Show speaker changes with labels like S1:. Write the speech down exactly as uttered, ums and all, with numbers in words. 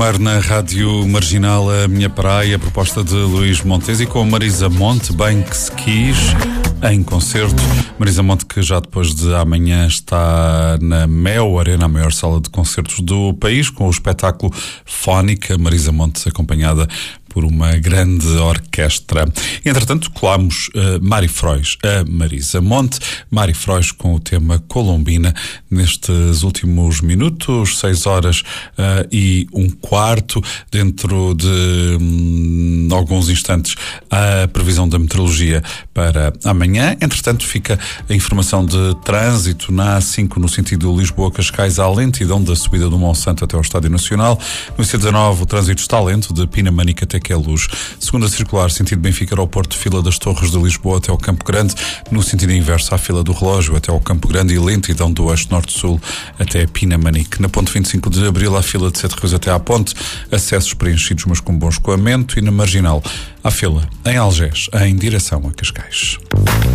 S1: Primeiro na Rádio Marginal, A Minha Praia, a proposta de Luís Montes e com a Marisa Monte, bem que se quis, em concerto. Marisa Monte, que já depois de amanhã está na Mel Arena, a maior sala de concertos do país, com o espetáculo Fónica. Marisa Monte acompanhada por uma grande orquestra. Entretanto, colamos uh, Mari Frois a Marisa Monte. Mari Frois com o tema Colombina nestes últimos minutos, seis horas uh, e um quarto. Dentro de hum, alguns instantes, a previsão da meteorologia para amanhã. Entretanto, fica a informação de trânsito na A cinco no sentido Lisboa-Cascais, à lentidão da subida do Monsanto até ao Estádio Nacional. No C dezanove, o trânsito está lento de Pinamanique até que é Luz. Segunda circular, sentido Benfica Aeroporto, fila das Torres de Lisboa até ao Campo Grande. No sentido inverso, à fila do Relógio até ao Campo Grande e lentidão do eixo norte-sul até Pinamanique. Na ponte vinte e cinco de Abril, à fila de Sete Rios até à ponte, acessos preenchidos mas com bom escoamento. E na Marginal, à fila em Algés, em direção a Cascais.